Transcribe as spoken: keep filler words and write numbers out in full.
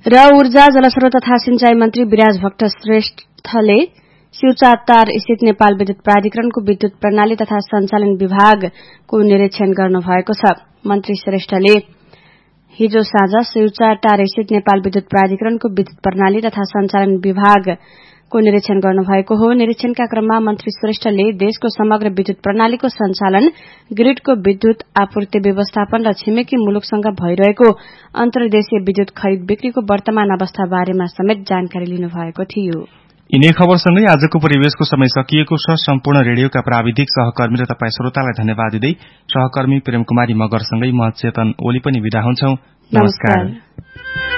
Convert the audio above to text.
र ऊर्जा जलस्रोत तथा सिंचाई मन्त्री विराज भट्ट श्रेष्ठले शिवचाटार स्थित नेपाल विद्युत प्राधिकरणको विद्युत प्रणाली तथा सञ्चालन विभागको निरीक्षण गर्नुभएको छ। मन्त्री श्रेष्ठले हिजो साँझ शिवचाटार स्थित नेपाल विद्युत प्राधिकरणको विद्युत प्रणाली तथा सञ्चालन विभागको निरीक्षण गर्नुभएको हो। निरीक्षणका क्रममा मन्त्री श्रेष्ठले देशको समग्र विद्युत प्रणालीको सञ्चालन, ग्रिडको विद्युत आपूर्ति व्यवस्थापन र छिमेकी मुलुकसँग भइरहेको अन्तर्देशीय विद्युत खरिद बिक्रीको वर्तमान अवस्था बारेमा समेत जानकारी लिनुभएको थियो। यिनै खबरसँगै आजको परिवेशको समय सकिएको छ। सम्पूर्ण रेडियोका प्राविधिक सहकर्मी र तपाईँ श्रोतालाई धन्यवाद दिँदै सहकर्मी प्रेम कुमारी मगरसँगै म चेतन ओली पनि विदा हुन्छौं। नमस्कार।